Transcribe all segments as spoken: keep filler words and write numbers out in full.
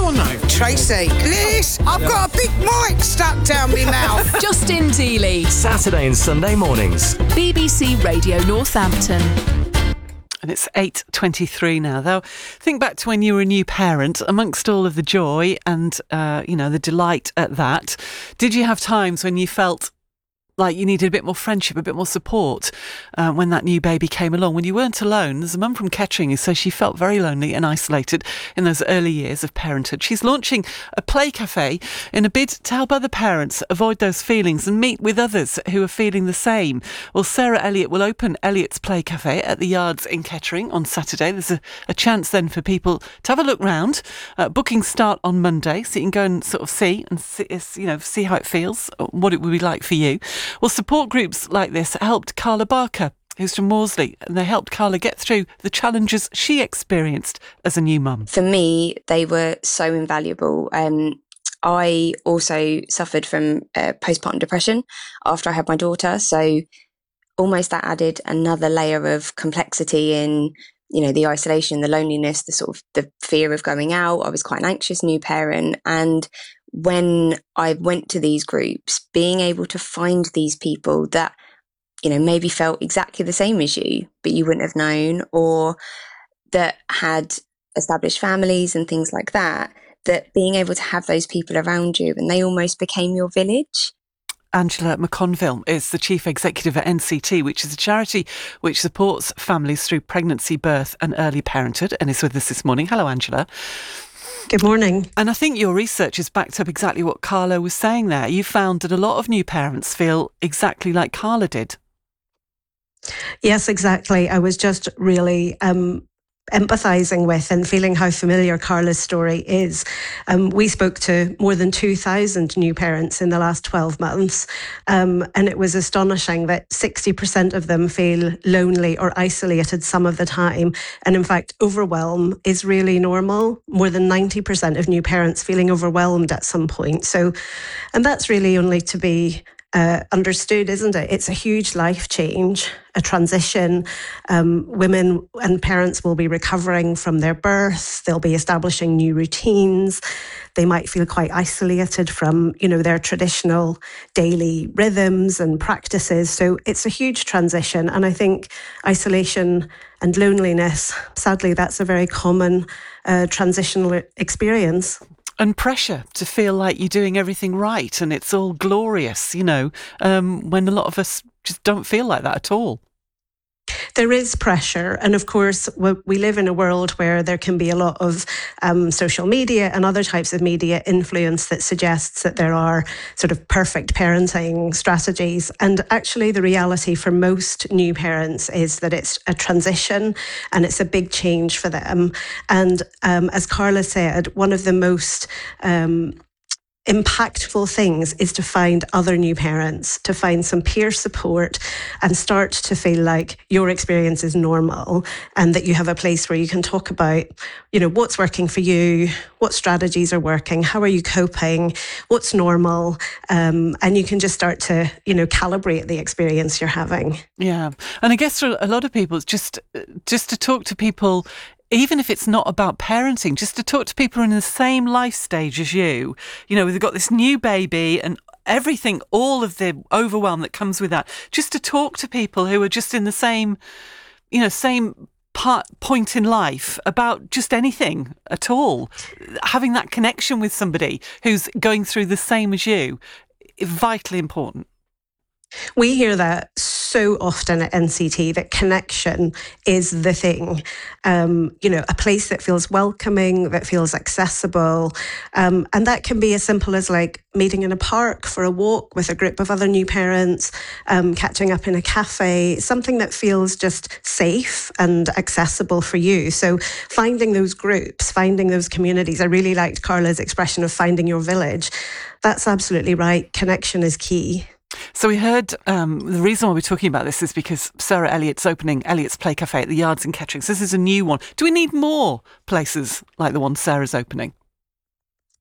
or no? Tracy, Liz, I've got a big mic stuck down my mouth. Justin Dealey. Saturday and Sunday mornings. B B C Radio Northampton. And it's eight twenty-three now. Though, think back to when you were a new parent, amongst all of the joy and, uh, you know, the delight at that. Did you have times when you felt like you needed a bit more friendship, a bit more support uh, when that new baby came along, when you weren't alone? There's a mum from Kettering who says she felt very lonely and isolated in those early years of parenthood. She's launching a play cafe in a bid to help other parents avoid those feelings and meet with others who are feeling the same. Well, Sarah Elliott will open Elliott's Play Cafe at the Yards in Kettering on Saturday. There's a, a chance then for people to have a look round. Uh, bookings start on Monday, so you can go and sort of see and see, you know, see how it feels, what it would be like for you. Well, support groups like this helped Carla Barker, who's from Morsley, and they helped Carla get through the challenges she experienced as a new mum. For me, they were so invaluable. Um, I also suffered from uh, postpartum depression after I had my daughter, so almost that added another layer of complexity in, you know, the isolation, the loneliness, the sort of the fear of going out. I was quite an anxious new parent, and when I went to these groups, being able to find these people that, you know, maybe felt exactly the same as you, but you wouldn't have known, or that had established families and things like that, that being able to have those people around you and they almost became your village. Angela McConville is the Chief Executive at N C T, which is a charity which supports families through pregnancy, birth and early parenthood, and is with us this morning. Hello, Angela. Good morning. And I think your research has backed up exactly what Carla was saying there. You found that a lot of new parents feel exactly like Carla did. Yes, exactly. I was just really um, empathising with and feeling how familiar Carla's story is. Um, we spoke to more than two thousand new parents in the last twelve months, um, and it was astonishing that sixty percent of them feel lonely or isolated some of the time. And in fact, overwhelm is really normal. More than ninety percent of new parents feeling overwhelmed at some point. So, and that's really only to be Uh, understood, isn't it? It's a huge life change, a transition. Um, women and parents will be recovering from their birth. They'll be establishing new routines. They might feel quite isolated from, you know, their traditional daily rhythms and practices. So it's a huge transition. And I think isolation and loneliness, sadly, that's a very common uh, transitional experience. And pressure to feel like you're doing everything right and it's all glorious, you know, um, when a lot of us just don't feel like that at all. There is pressure. And of course, we live in a world where there can be a lot of um, social media and other types of media influence that suggests that there are sort of perfect parenting strategies. And actually, the reality for most new parents is that it's a transition and it's a big change for them. And um, as Carla said, one of the most um, impactful things is to find other new parents, to find some peer support and start to feel like your experience is normal and that you have a place where you can talk about, you know, what's working for you, what strategies are working, how are you coping, what's normal, um, and you can just start to, you know, calibrate the experience you're having. Yeah. And I guess for a lot of people, it's just, just to talk to people, even if it's not about parenting, just to talk to people in the same life stage as you, you know, they've got this new baby and everything, all of the overwhelm that comes with that, just to talk to people who are just in the same, you know, same part, point in life about just anything at all. Having that connection with somebody who's going through the same as you is vitally important. We hear that so often at N C T, that connection is the thing. Um, you know, a place that feels welcoming, that feels accessible. Um, and that can be as simple as like meeting in a park for a walk with a group of other new parents, um, catching up in a cafe, something that feels just safe and accessible for you. So finding those groups, finding those communities. I really liked Carla's expression of finding your village. That's absolutely right. Connection is key. So we heard, um, the reason why we're talking about this is because Sarah Elliott's opening Elliott's Play Cafe at the Yards in Kettering. So this is a new one. Do we need more places like the one Sarah's opening?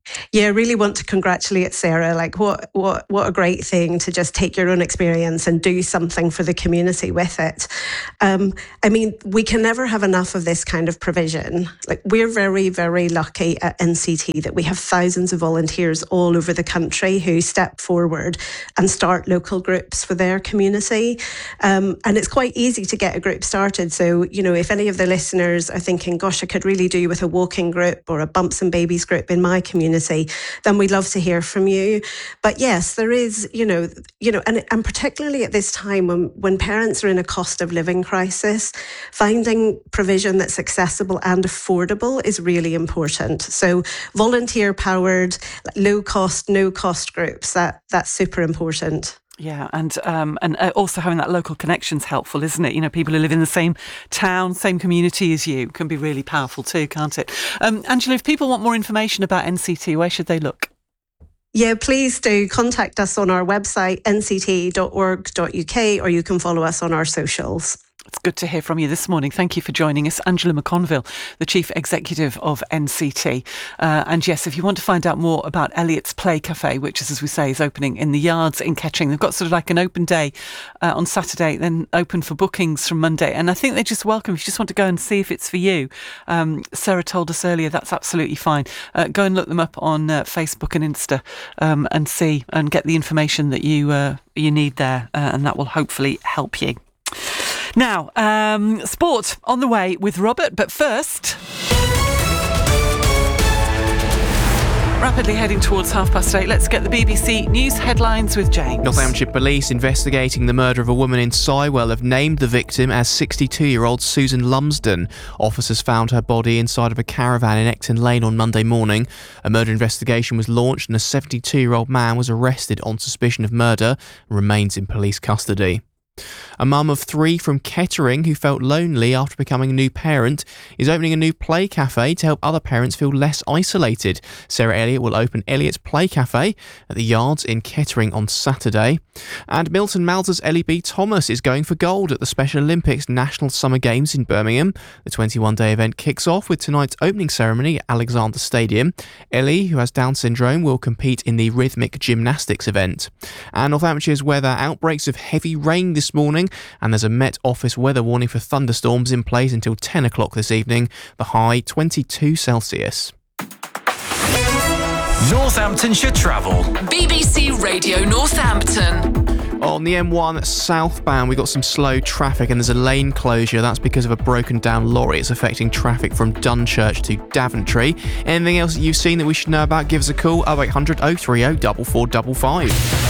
Yeah, I really want to congratulate Sarah. Like, what, what, what a great thing to just take your own experience and do something for the community with it. Um, I mean, we can never have enough of this kind of provision. Like, we're very, very lucky at N C T that we have thousands of volunteers all over the country who step forward and start local groups for their community. Um, and it's quite easy to get a group started. So, you know, if any of the listeners are thinking, gosh, I could really do with a walking group or a bumps and babies group in my community, then we'd love to hear from you. But yes, there is, you know, you know, and, and particularly at this time when, when parents are in a cost of living crisis, finding provision that's accessible and affordable is really important. So volunteer powered, low cost, no cost groups, that that's super important. Yeah, and um, and also having that local connection's helpful, isn't it? You know, people who live in the same town, same community as you can be really powerful too, can't it? Um, Angela, if people want more information about N C T, where should they look? Yeah, please do contact us on our website, n c t dot org dot u k, or you can follow us on our socials. It's good to hear from you this morning. Thank you for joining us. Angela McConville, the Chief Executive of N C T. Uh, and yes, if you want to find out more about Elliot's Play Cafe, which is, as we say, is opening in the Yards in Kettering, they've got sort of like an open day uh, on Saturday, then open for bookings from Monday. And I think they're just welcome if you just want to go and see if it's for you. Um, Sarah told us earlier that's absolutely fine. Uh, go and look them up on uh, Facebook and Insta um, and see and get the information that you, uh, you need there. Uh, and that will hopefully help you. Now, um, sport on the way with Robert, but first... Rapidly heading towards half past eight, let's get the B B C News headlines with James. Northamptonshire Police investigating the murder of a woman in Sywell have named the victim as sixty-two-year-old Susan Lumsden. Officers found her body inside of a caravan in Ecton Lane on Monday morning. A murder investigation was launched and a seventy-two-year-old man was arrested on suspicion of murder and remains in police custody. A mum of three from Kettering who felt lonely after becoming a new parent is opening a new play cafe to help other parents feel less isolated. Sarah Elliott will open Elliott's Play Cafe at the Yards in Kettering on Saturday. And Milton Malta's Ellie B. Thomas is going for gold at the Special Olympics National Summer Games in Birmingham. The twenty-one day event kicks off with tonight's opening ceremony at Alexander Stadium. Ellie, who has Down syndrome, will compete in the rhythmic gymnastics event. And Northamptonshire's weather: outbreaks of heavy rain this morning, and there's a Met Office weather warning for thunderstorms in place until ten o'clock this evening. The high twenty-two Celsius. Northamptonshire Travel. B B C Radio Northampton. On the M one southbound, we've got some slow traffic and there's a lane closure. That's because of a broken down lorry. It's affecting traffic from Dunchurch to Daventry. Anything else that you've seen that we should know about, give us a call, oh eight hundred oh three oh four four five five.